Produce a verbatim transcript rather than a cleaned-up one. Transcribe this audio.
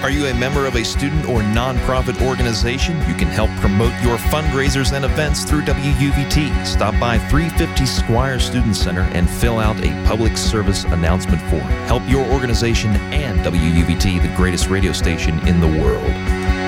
Are you a member of a student or nonprofit organization? You can help promote your fundraisers and events through W U V T. Stop by three fifty Squire Student Center and fill out a public service announcement form. Help your organization and W U V T, the greatest radio station in the world.